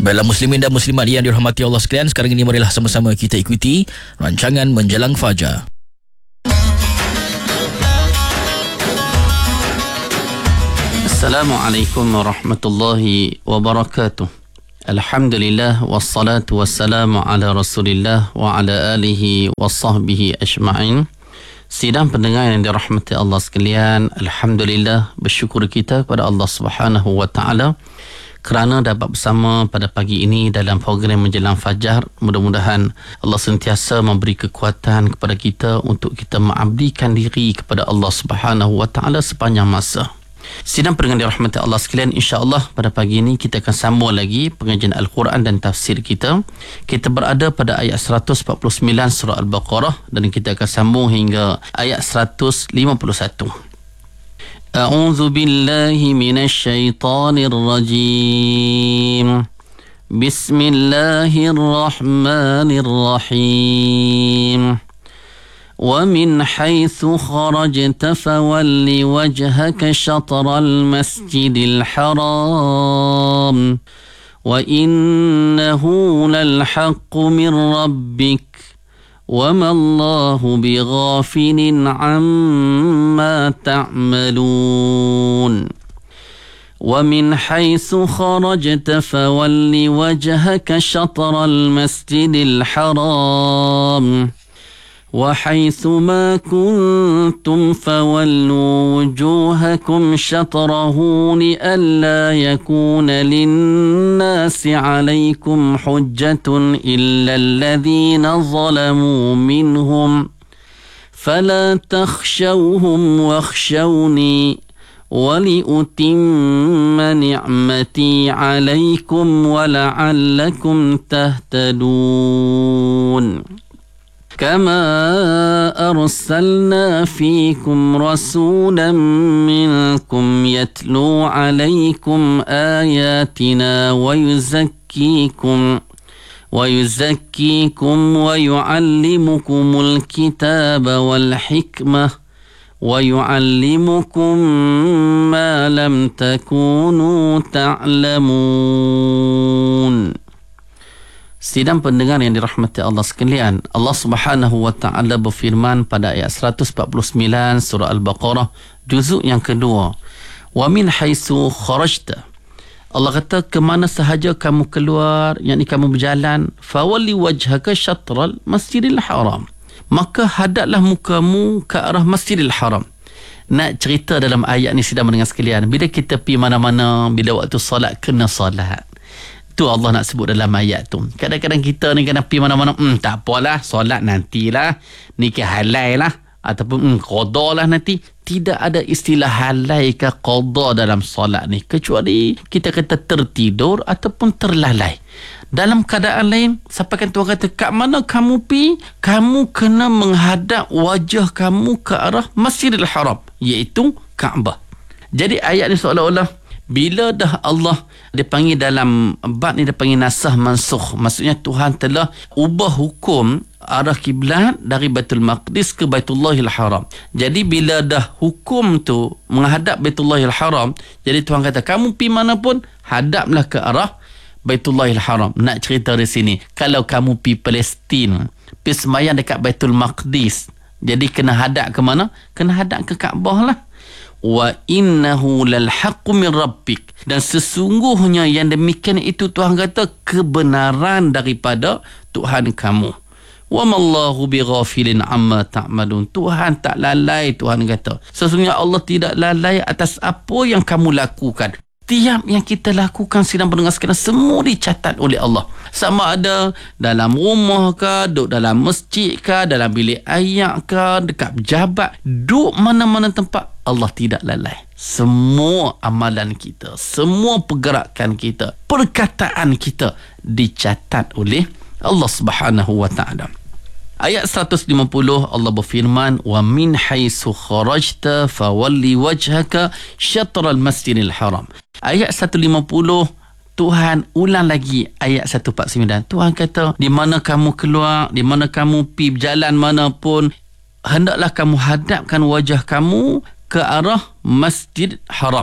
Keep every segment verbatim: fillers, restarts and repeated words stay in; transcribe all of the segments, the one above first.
Baiklah muslimin dan muslimat yang dirahmati Allah sekalian, sekarang ini marilah sama-sama kita ikuti rancangan Menjelang Fajar. Assalamualaikum warahmatullahi wabarakatuh. Alhamdulillah wassalatu wassalamu ala Rasulillah wa ala alihi wa sahbihi ajma'in. Sidang pendengar yang dirahmati Allah sekalian, alhamdulillah, bersyukur kita kepada Allah Subhanahu wa taala kerana dapat bersama pada pagi ini dalam program Menjelang Fajar. Mudah-mudahan Allah sentiasa memberi kekuatan kepada kita untuk kita mengabdikan diri kepada Allah Subhanahu wa taala sepanjang masa. Sidang pendengar dirahmati Allah sekalian, insya-Allah pada pagi ini kita akan sambung lagi pengajian Al-Quran dan tafsir kita. Kita berada pada ayat seratus empat puluh sembilan surah Al-Baqarah dan kita akan sambung hingga ayat seratus lima puluh satu. A'udzu billahi minasy syaithanir rajim. Bismillahirrahmanirrahim. ومن حيث خرجت فول وجهك شطر المسجد الحرام وإنه للحق من ربك وما الله بغافل عما تعملون ومن حيث خرجت فول وجهك شطر المسجد الحرام وحيث ما كنتم فولوا وجوهكم شطره لئلا يكون للناس عليكم حجة إلا الذين ظلموا منهم فلا تخشوهم واخشوني ولأتم نعمتي عليكم ولعلكم تهتدون كما أرسلنا فيكم رسولا منكم يتلو عليكم آياتنا ويزكيكم ويزكيكم ويعلمكم الكتاب والحكمة ويعلمكم ما لم تكونوا تعلمون. Sidang pendengar yang dirahmati Allah sekalian, Allah Subhanahu wa taala berfirman pada ayat seratus empat puluh sembilan surah Al-Baqarah juzuk yang kedua. Wa min haitsu kharajta. Allah kata ke mana sahaja kamu keluar, yakni kamu berjalan, fawalli wajhaka syatral Masjidil Haram. Maka hadaplah mukamu ke arah Masjidil Haram. Nak cerita dalam ayat ni sidang pendengar sekalian, bila kita pergi mana-mana, bila waktu solat kena solat. Tu Allah nak sebut dalam ayat tu. Kadang-kadang kita ni kena pergi mana-mana, hmm, tak apalah, solat nantilah, nikah halal lah, ataupun hmm, qada lah nanti. Tidak ada istilah halal ke qada dalam solat ni, kecuali kita kata tertidur ataupun terlalai. Dalam keadaan lain, sampai kan Tuhan kata, kat mana kamu pergi, kamu kena menghadap wajah kamu ke arah Masjidil Haram, iaitu Kaabah. Jadi ayat ni seolah-olah bila dah Allah dia panggil dalam bab ni, dia panggil nasah mansukh, maksudnya Tuhan telah ubah hukum arah kiblat dari Baitul Maqdis ke Baitullahil Haram. Jadi bila dah hukum tu menghadap Baitullahil Haram, jadi Tuhan kata kamu pergi mana pun hadaplah ke arah Baitullahil Haram. Nak cerita di sini, kalau kamu pergi Palestin, pergi sembahyang dekat Baitul Maqdis, jadi kena hadap ke mana? Kena hadap ke Kaabah lah. Wa innahu lal haqqu min rabbik, dan sesungguhnya yang demikian itu Tuhan kata kebenaran daripada Tuhan kamu. Wa mallahu bighafilin amma ta'malun. Tuhan tak lalai, Tuhan kata sesungguhnya Allah tidak lalai atas apa yang kamu lakukan. Tiap yang kita lakukan sidang pendengar sekalian, semua dicatat oleh Allah. Sama ada dalam rumah ke, duduk dalam masjid ke, dalam bilik ayak ke, dekat pejabat, duduk mana-mana tempat, Allah tidak lalai. Semua amalan kita, semua pergerakan kita, perkataan kita dicatat oleh Allah Subhanahu wa taala. Ayat seratus lima puluh Allah berfirman, wa min haitsu kharajta fawalli wajhaka syatral Masjidil Haram. Ayat seratus lima puluh Tuhan ulang lagi ayat seratus empat puluh sembilan. Tuhan kata, di mana kamu keluar, di mana kamu pergi berjalan mana pun, hendaklah kamu hadapkan wajah kamu ke arah Masjid Haram.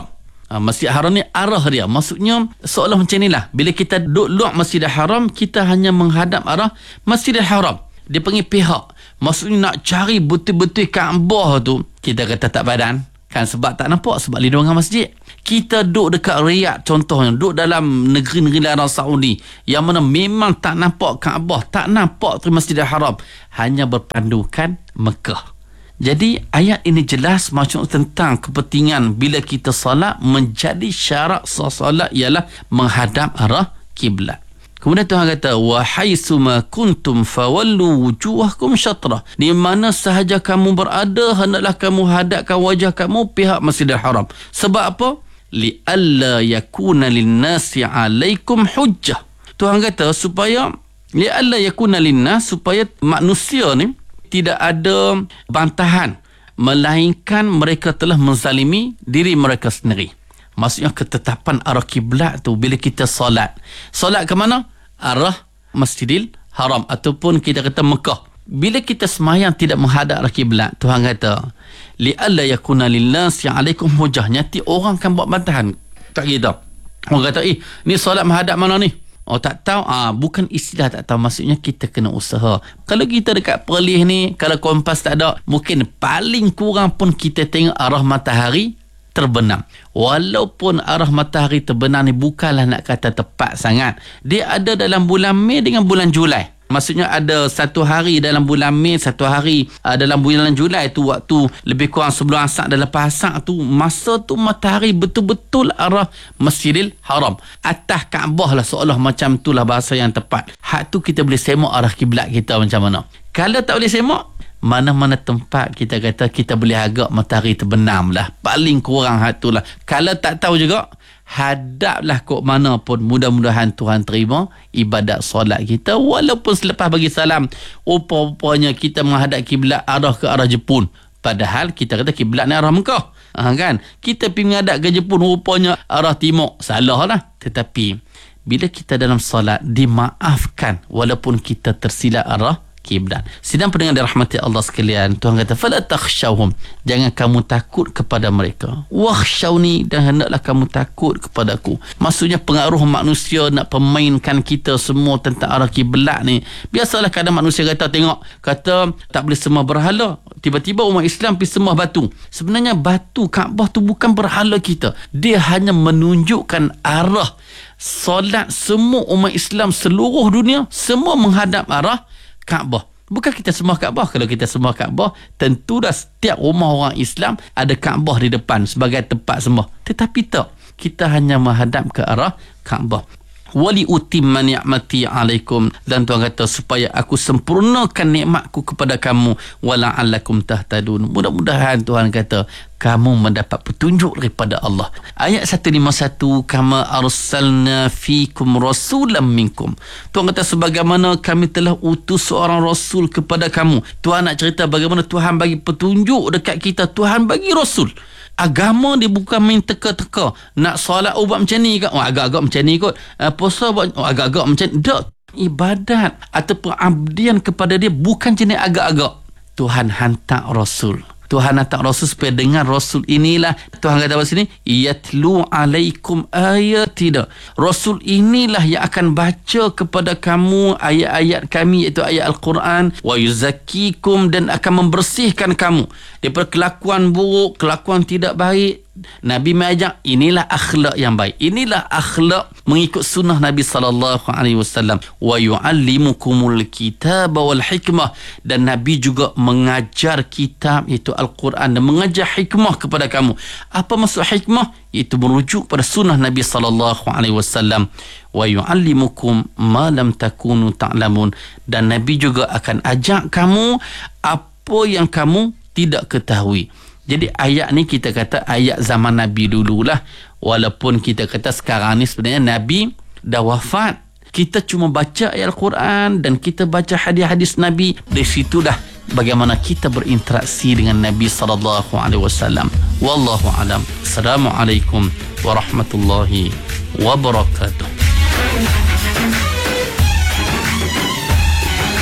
Ha, Masjid Haram ni arah dia. Maksudnya seolah macam inilah. Bila kita duduk luar Masjidil Haram, kita hanya menghadap arah Masjidil Haram. Dia panggil pihak. Maksudnya nak cari betul-betul Kaabah tu, kita kata tak padan. Kan sebab tak nampak, sebab lindungan masjid. Kita duduk dekat Riyadh contohnya, duduk dalam negeri-negeri Arab Saudi yang mana memang tak nampak Kaabah, tak nampak Masjidil Haram, hanya berpandukan Mekah. Jadi ayat ini jelas maksud tentang kepentingan bila kita salat, menjadi syarat sah salat ialah menghadap arah kiblat. Kemudian Tuhan kata, wa haitsuma kuntum fawallu wujuhakum syatrah. Di mana sahaja kamu berada, hendaklah kamu hadapkan wajah kamu pihak Masjidil Haram. Sebab apa? Li alla yakuna linnasi 'alaikum hujjah. Tuhan kata supaya li alla yakuna linnas, supaya manusia ni tidak ada bantahan, melainkan mereka telah menzalimi diri mereka sendiri. Maksudnya ketetapan arah kiblat tu bila kita solat. Solat ke mana? Arah Masjidil Haram ataupun kita kata Mekah. Bila kita semayang tidak menghadap arah kiblat, Tuhan kata li alla yakuna linnasi 'alaikum hujjah. Nyati orang kan buat bantahan. Tak kita. Orang kata, "Eh, ni solat menghadap mana ni?" Oh, tak tahu. Ah, bukan istilah tak tahu. Maksudnya kita kena usaha. Kalau kita dekat Perlis ni, kalau kompas tak ada, mungkin paling kurang pun kita tengok arah matahari terbenam. Walaupun arah matahari terbenam ni bukanlah nak kata tepat sangat. Dia ada dalam bulan Mei dengan bulan Julai. Maksudnya ada satu hari dalam bulan Mei, satu hari uh, dalam bulan Julai tu, waktu lebih kurang sebelum asar dan lepas asar tu, masa tu matahari betul-betul arah Masjidil Haram. Atas Kaabah lah, seolah macam tu lah bahasa yang tepat. Hak tu kita boleh semak arah kiblat kita macam mana. Kalau tak boleh semak, mana-mana tempat kita kata kita boleh agak matahari terbenam lah. Paling kurang hak tu lah. Kalau tak tahu juga, hadaplah kok mana pun, mudah-mudahan Tuhan terima ibadat solat kita. Walaupun selepas bagi salam, rupa-rupanya kita menghadap kiblat arah ke arah Jepun, padahal kita kata kiblat ni arah Mekah. Ha, kan? Kita pergi menghadap ke Jepun, rupanya arah timur. Salah lah. Tetapi bila kita dalam solat, dimaafkan walaupun kita tersilap arah kiblat. Sidang pendengar dirahmati Allah sekalian, Tuhan kata fala takhshawhum, jangan kamu takut kepada mereka. Wakhshawni, dan hendaklah kamu takut kepadaku. Maksudnya pengaruh manusia nak pemainkan kita semua tentang arah kiblat ni. Biasalah kadang manusia kata, tengok, kata tak boleh sembah berhala. Tiba-tiba umat Islam pergi sembah batu. Sebenarnya batu Kaabah tu bukan berhala kita. Dia hanya menunjukkan arah solat semua umat Islam seluruh dunia, semua menghadap arah Kaabah. Bukan kita sembah Kaabah. Kalau kita sembah Kaabah, tentu dah setiap rumah orang Islam ada Kaabah di depan sebagai tempat sembah. Tetapi tak, kita hanya menghadap ke arah Kaabah. Wali utimma ni'mati alaikum, dan Tuhan kata supaya aku sempurnakan nikmatku kepada kamu, wala'allakum tahtadun. Mudah-mudahan Tuhan kata kamu mendapat petunjuk daripada Allah. Ayat seratus lima puluh satu, kama arsalna fikum rasulam minkum. Tuhan kata sebagaimana kami telah utus seorang rasul kepada kamu. Tuhan nak cerita bagaimana Tuhan bagi petunjuk dekat kita. Tuhan bagi rasul. Agama dia bukan main teka-teka. Nak solat, oh buat macam ni ke? Oh agak-agak macam ni kot. Uh, puasa buat, oh agak-agak macam ni. Tak. Ibadat atau pengabdian kepada dia bukan jenis agak-agak. Tuhan hantar rasul. Tuhan hantar rasul supaya dengan rasul inilah, Tuhan kata pada sini, yatlu alaikum ayatina. Rasul inilah yang akan baca kepada kamu ayat-ayat kami, iaitu ayat Al-Quran, wa yuzakkikum, dan akan membersihkan kamu daripada kelakuan buruk, kelakuan tidak baik. Nabi mengajak, inilah akhlak yang baik, inilah akhlak mengikut sunnah Nabi sallallahu alaihi wasallam. Wa yuallimukumul kitaba wal hikmah, dan Nabi juga mengajar kitab iaitu Al-Quran, dan mengajar hikmah kepada kamu. Apa maksud hikmah? Iaitu merujuk pada sunnah Nabi sallallahu alaihi wasallam. Wa yuallimukum ma lam takunu ta'lamun, dan Nabi juga akan ajak kamu apa yang kamu tidak ketahui. Jadi ayat ni kita kata ayat zaman Nabi dululah. Walaupun kita kata sekarang ni sebenarnya Nabi dah wafat. Kita cuma baca ayat Al-Quran dan kita baca hadis-hadis Nabi. Dari situ dah bagaimana kita berinteraksi dengan Nabi sallallahu alaihi wasallam. Wallahu alam. Assalamualaikum warahmatullahi wabarakatuh.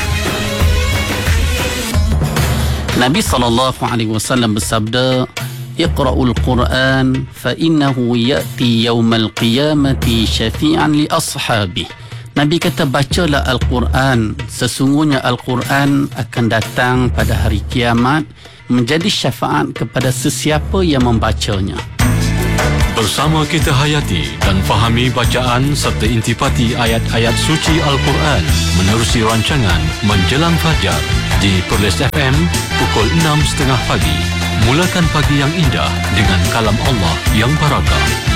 Nabi sallallahu alaihi wasallam bersabda, Iqra'ul Qur'an fa innahu ya'ti yaumal qiyamati syafi'an li ashabih. Nabi kata, bacalah Al-Quran, sesungguhnya Al-Quran akan datang pada hari kiamat menjadi syafaat kepada sesiapa yang membacanya. Bersama kita hayati dan fahami bacaan serta intipati ayat-ayat suci Al-Quran menerusi rancangan Menjelang Fajar di Perlis F M pukul enam tiga puluh pagi. Mulakan pagi yang indah dengan kalam Allah yang barakah.